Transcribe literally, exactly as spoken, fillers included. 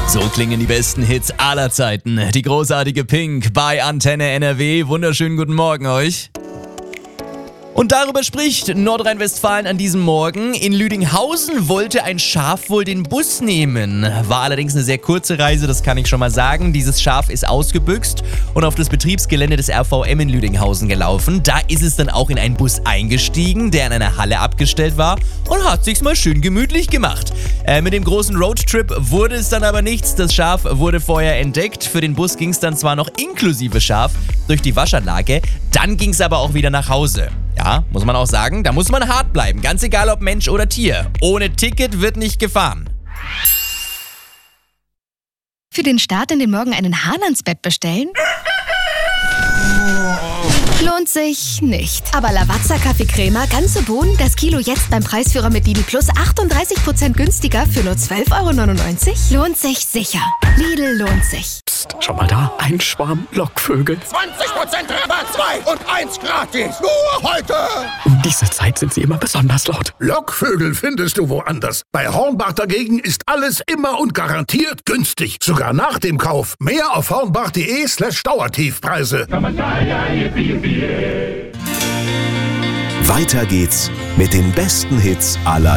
So klingen die besten Hits aller Zeiten. Die großartige Pink bei Antenne N R W. Wunderschönen guten Morgen euch. Und darüber spricht Nordrhein-Westfalen an diesem Morgen. In Lüdinghausen wollte ein Schaf wohl den Bus nehmen. War allerdings eine sehr kurze Reise, das kann ich schon mal sagen. Dieses Schaf ist ausgebüxt und auf das Betriebsgelände des R V M in Lüdinghausen gelaufen. Da ist es dann auch in einen Bus eingestiegen, der in einer Halle abgestellt war, und hat sich's mal schön gemütlich gemacht. Äh, mit dem großen Roadtrip wurde es dann aber nichts. Das Schaf wurde vorher entdeckt. Für den Bus ging es dann zwar noch inklusive Schaf durch die Waschanlage, dann ging es aber auch wieder nach Hause. Ja, muss man auch sagen, da muss man hart bleiben, ganz egal ob Mensch oder Tier. Ohne Ticket wird nicht gefahren. Für den Start in den Morgen einen Hahn ans Bett bestellen? Lohnt sich nicht. Aber Lavazza Kaffeecrema, ganze Bohnen, das Kilo jetzt beim Preisführer mit Lidl Plus achtunddreißig Prozent günstiger für nur zwölf Euro neunundneunzig? Lohnt sich sicher. Lidl lohnt sich. Psst, schau mal da, ein Schwarm Lockvögel. zwanzig Prozent Rabatt, zwei und eins gratis. Nur heute. Um diese Zeit sind sie immer besonders laut. Lockvögel findest du woanders. Bei Hornbach dagegen ist alles immer und garantiert günstig. Sogar nach dem Kauf. Mehr auf hornbach.de slash Dauertiefpreise. Weiter geht's mit den besten Hits aller